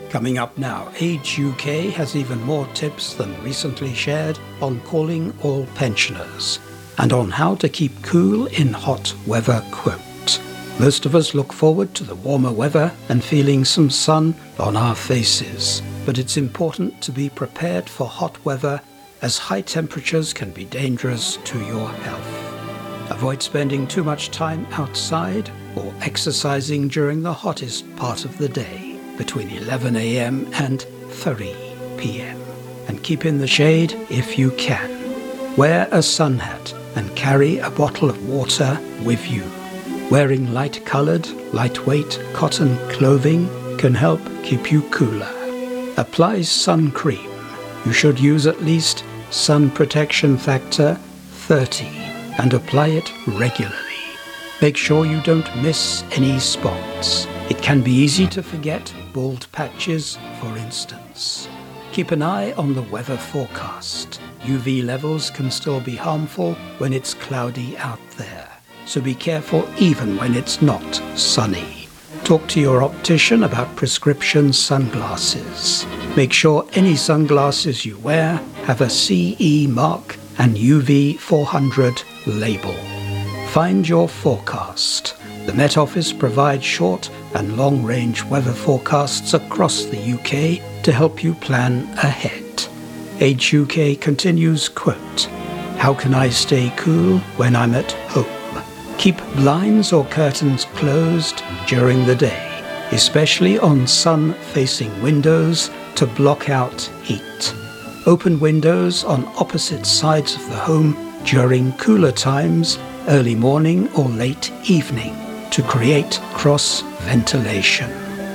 Coming up now, Age UK has even more tips than recently shared on calling all pensioners and on how to keep cool in hot weather. Quote, most of us look forward to the warmer weather and feeling some sun on our faces, but it's important to be prepared for hot weather as high temperatures can be dangerous to your health. Avoid spending too much time outside or exercising during the hottest part of the day, between 11 a.m. and 3 p.m. And keep in the shade if you can. Wear a sun hat and carry a bottle of water with you. Wearing light-colored, lightweight cotton clothing can help keep you cooler. Apply sun cream. You should use at least sun protection factor 30 and apply it regularly. Make sure you don't miss any spots. It can be easy to forget bald patches, for instance. Keep an eye on the weather forecast. UV levels can still be harmful when it's cloudy out there, so be careful even when it's not sunny. Talk to your optician about prescription sunglasses. Make sure any sunglasses you wear have a CE mark and UV 400 label. Find your forecast. The Met Office provides short and long-range weather forecasts across the UK to help you plan ahead. Age UK continues, quote, how can I stay cool when I'm at home? Keep blinds or curtains closed during the day, especially on sun-facing windows to block out heat. Open windows on opposite sides of the home during cooler times, early morning or late evening, to create cross-ventilation.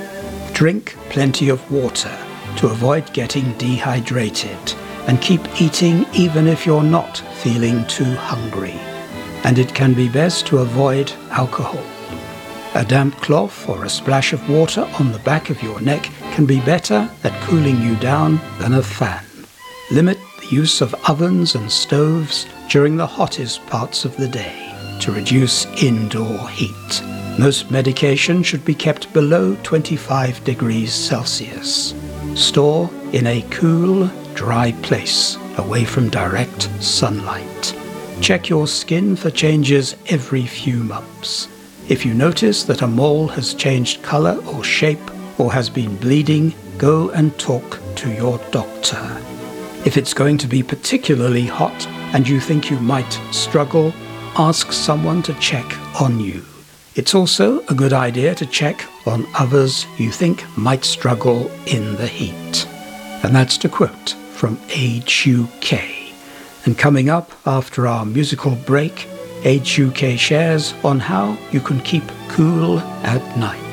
Drink plenty of water to avoid getting dehydrated, and keep eating even if you're not feeling too hungry. And it can be best to avoid alcohol. A damp cloth or a splash of water on the back of your neck can be better at cooling you down than a fan. Limit the use of ovens and stoves during the hottest parts of the day to reduce indoor heat. Most medication should be kept below 25 degrees Celsius. Store in a cool, dry place away from direct sunlight. Check your skin for changes every few months. If you notice that a mole has changed color or shape or has been bleeding, go and talk to your doctor. If it's going to be particularly hot and you think you might struggle, ask someone to check on you. It's also a good idea to check on others you think might struggle in the heat. And that's the quote from Age UK. And coming up after our musical break, Age UK shares on how you can keep cool at night.